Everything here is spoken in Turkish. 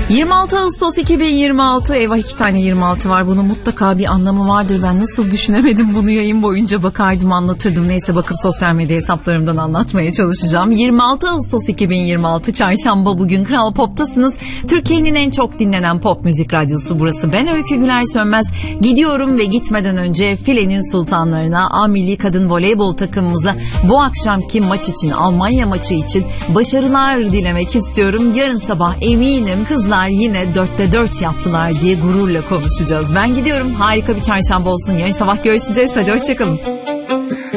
26 Ağustos 2026. Eyvah, 2 tane 26 var. Bunun mutlaka bir anlamı vardır. Ben nasıl düşünemedim bunu, yayın boyunca bakardım, anlatırdım. Neyse, bakıp sosyal medya hesaplarımdan anlatmaya çalışacağım. 26 Ağustos 2026 Çarşamba, bugün Kral Pop'tasınız. Türkiye'nin en çok dinlenen pop müzik radyosu burası. Ben Öykü Güler Sönmez. Gidiyorum ve gitmeden önce filenin sultanlarına, A Milli Kadın Voleybol takımımıza bu akşamki maç için, Almanya maçı için başarılar dilemek istiyorum. Yarın sabah eminim kızlar yine 4'te 4 yaptılar diye gururla konuşacağız. Ben gidiyorum. Harika bir çarşamba olsun. Yarın sabah görüşeceğiz. Hadi hoşçakalın.